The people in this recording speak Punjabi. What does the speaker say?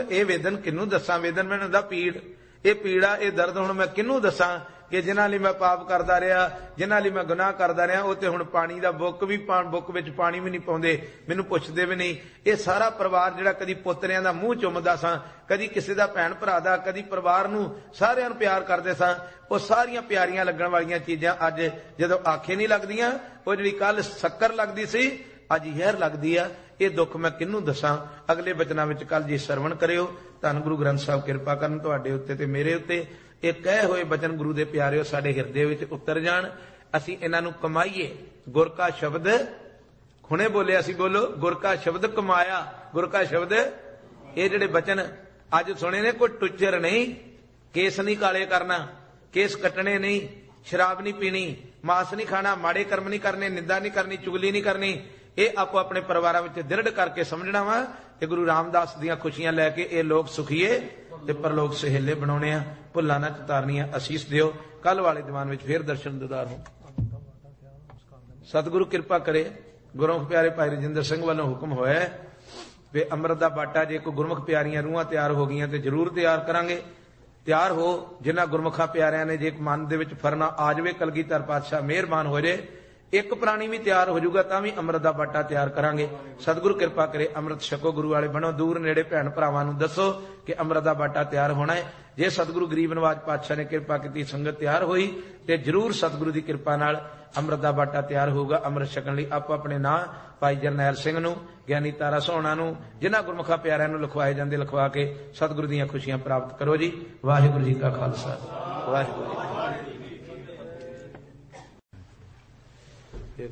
ਇਹ ਵੇਦਨ ਕਿਹਨੂੰ ਦੱਸਾਂ, ਵੇਦਨ ਮੈਨੂੰ ਦਾ ਪੀੜ, ਇਹ ਪੀੜਾ, ਇਹ ਦਰਦ ਹੁਣ ਮੈਂ ਕਿਹਨੂੰ ਦੱਸਾਂ ਕਿ ਜਿਨ੍ਹਾਂ ਲਈ ਮੈਂ ਪਾਪ ਕਰਦਾ ਰਿਹਾ, ਜਿਨ੍ਹਾਂ ਲਈ ਮੈਂ ਗੁਨਾਹ ਕਰਦਾ ਰਿਹਾ, ਉਹ ਤੇ ਹੁਣ ਪਾਣੀ ਦਾ ਬੁੱਕ ਵਿੱਚ ਪਾਣੀ ਵੀ ਨਹੀਂ ਪਾਉਂਦੇ, ਮੈਨੂੰ ਪੁੱਛਦੇ ਵੀ ਨਹੀਂ। ਇਹ ਸਾਰਾ ਪਰਿਵਾਰ ਜਿਹੜਾ ਕਦੀ ਪੋਤਰਿਆਂ ਦਾ ਮੂੰਹ ਚੁੰਮਦਾ ਸਾਂ, ਕਦੀ ਕਿਸੇ ਦਾ ਭੈਣ ਭਰਾ ਦਾ, ਕਦੀ ਪਰਿਵਾਰ ਨੂੰ ਸਾਰਿਆਂ ਨੂੰ ਪਿਆਰ ਕਰਦੇ ਸਾਂ, ਉਹ ਸਾਰੀਆਂ ਪਿਆਰੀਆਂ ਲੱਗਣ ਵਾਲੀਆਂ ਚੀਜ਼ਾਂ ਅੱਜ ਜਦੋਂ ਆਖੇ ਨਹੀਂ ਲੱਗਦੀਆਂ, ਉਹ ਜਿਹੜੀ ਕੱਲ ਸ਼ੱਕਰ ਲੱਗਦੀ ਸੀ ਅੱਜ ਜ਼ਹਿਰ ਲੱਗਦੀ ਆ। ਇਹ ਦੁੱਖ ਮੈਂ ਕਿਹਨੂੰ ਦੱਸਾਂ। ਅਗਲੇ ਬਚਨਾਂ ਵਿੱਚ ਕੱਲ ਜੀ ਸਰਵਣ ਕਰਿਓ। ਧੰਨ ਗੁਰੂ ਗ੍ਰੰਥ ਸਾਹਿਬ ਕਿਰਪਾ ਕਰਨ ਤੁਹਾਡੇ ਉੱਤੇ ਤੇ ਮੇਰੇ ਉੱਤੇ। ਇਹ ਕਹੇ ਹੋਏ ਬਚਨ ਗੁਰੂ ਦੇ ਪਿਆਰਿਓ ਸਾਡੇ ਹਿਰਦੇ ਵਿੱਚ ਉਤਰ ਜਾਣ, ਅਸੀਂ ਇਹਨਾਂ ਨੂੰ ਕਮਾਈਏ। ਗੁਰ ਕਾ ਸ਼ਬਦ ਹੁਣੇ ਬੋਲਿਆ ਸੀ, ਬੋਲੋ, ਗੁਰ ਕਾ ਸ਼ਬਦ ਕਮਾਇਆ। ਗੁਰ ਕਾ ਸ਼ਬਦ, ਇਹ ਜਿਹੜੇ ਬਚਨ ਅੱਜ ਸੁਣੇ ਨੇ, ਕੋਈ ਟੁੱਚਰ ਨਹੀਂ, ਕੇਸ ਨਹੀਂ ਕਾਲੇ ਕਰਨਾ, ਕੇਸ ਕੱਟਣੇ ਨਹੀਂ, ਸ਼ਰਾਬ ਨਹੀਂ ਪੀਣੀ, ਮਾਸ ਨਹੀਂ ਖਾਣਾ, ਮਾੜੇ ਕਰਮ ਨਹੀਂ ਕਰਨੇ, ਨਿੰਦਾ ਨਹੀਂ ਕਰਨੀ, ਚੁਗਲੀ ਨਹੀਂ ਕਰਨੀ। ਇਹ ਆਪੋ ਆਪਣੇ ਪਰਿਵਾਰਾਂ ਵਿੱਚ ਦ੍ਰਿੜ ਕਰਕੇ ਸਮਝਣਾ ਵਾ ਕਿ ਗੁਰੂ ਰਾਮਦਾਸ ਦੀਆਂ ਖੁਸ਼ੀਆਂ ਲੈ ਕੇ ਇਹ ਲੋਕ ਸੁਖੀਏ ਤੇ ਪਰਲੋਕ ਸਹੇਲੇ ਬਣਾਉਣੇ ਆ। ਭੁੱਲਾਂ ਨਾ ਚਤਾਰਨੀਆਂ। ਅਸੀਸ ਦਿਓ। ਕੱਲ ਵਾਲੇ ਦੀਵਾਨ ਵਿੱਚ ਫੇਰ ਦਰਸ਼ਨ ਦੀਦਾਰ ਹੋ। ਸਤਿਗੁਰੂ ਕਿਰਪਾ ਕਰੇ। ਗੁਰਮੁਖ ਪਿਆਰੇ ਭਾਈ ਰਜਿੰਦਰ ਸਿੰਘ ਵੱਲੋਂ ਹੁਕਮ ਹੋਇਆ ਵੀ ਅੰਮ੍ਰਿਤ ਦਾ ਬਾਟਾ ਜੇ ਕੋਈ ਗੁਰਮੁਖ ਪਿਆਰੀਆਂ ਰੂਹਾਂ ਤਿਆਰ ਹੋ ਗਈਆਂ ਤੇ ਜ਼ਰੂਰ ਤਿਆਰ ਕਰਾਂਗੇ। ਤਿਆਰ ਹੋ। ਜਿਨ੍ਹਾਂ ਗੁਰਮੁਖਾਂ ਪਿਆਰਿਆਂ ਨੇ ਜੇ ਮਨ ਦੇ ਵਿੱਚ ਫਰਨਾ ਆ ਜਾਵੇ, ਕਲਗੀਧਰ ਪਾਤਸ਼ਾਹ ਮਿਹਰਬਾਨ ਹੋ ਜੇ, ਇੱਕ ਪ੍ਰਾਣੀ ਵੀ ਤਿਆਰ ਹੋ ਜਾਊਗਾ ਤਾਂ ਵੀ ਅੰਮ੍ਰਿਤ ਦਾ ਬਾਟਾ ਤਿਆਰ ਕਰਾਂਗੇ। ਸਤਿਗੁਰੂ ਕਿਰਪਾ ਕਰੇ। ਅੰਮ੍ਰਿਤ ਛਕੋ, ਗੁਰੂ ਵਾਲੇ ਬਣੋ। ਦੂਰ ਨੇੜੇ ਭੈਣ ਭਰਾਵਾਂ ਨੂੰ ਦੱਸੋ ਕਿ ਅੰਮ੍ਰਿਤ ਦਾ ਬਾਟਾ ਤਿਆਰ ਹੋਣਾ ਹੈ। ਜੇ ਸਤਿਗੁਰੂ ਗਰੀਬ ਨਵਾਜ ਪਾਤਸ਼ਾਹ ਨੇ ਕਿਰਪਾ ਕੀਤੀ, ਸੰਗਤ ਤਿਆਰ ਹੋਈ ਤੇ ਜ਼ਰੂਰ ਸਤਿਗੁਰੂ ਦੀ ਕਿਰਪਾ ਨਾਲ ਅੰਮ੍ਰਿਤ ਦਾ ਬਾਟਾ ਤਿਆਰ ਹੋਊਗਾ। ਅੰਮ੍ਰਿਤ ਛਕਣ ਲਈ ਆਪੋ ਆਪਣੇ ਨਾਂ ਭਾਈ ਜਰਨੈਲ ਸਿੰਘ ਨੂੰ, ਗਿਆਨੀ ਤਾਰਾ ਸੋਹਣਾ ਨੂੰ, ਜਿਨ੍ਹਾਂ ਗੁਰਮੁਖਾਂ ਪਿਆਰਿਆਂ ਨੂੰ ਲਿਖਵਾਏ ਜਾਂਦੇ ਲਿਖਵਾ ਕੇ ਸਤਿਗੁਰੂ ਦੀਆਂ ਖੁਸ਼ੀਆਂ ਪ੍ਰਾਪਤ ਕਰੋ ਜੀ। ਵਾਹਿਗੁਰੂ ਜੀ ਕਾ ਖਾਲਸਾ, ਵਾਹਿਗੁਰੂ ਜੀ।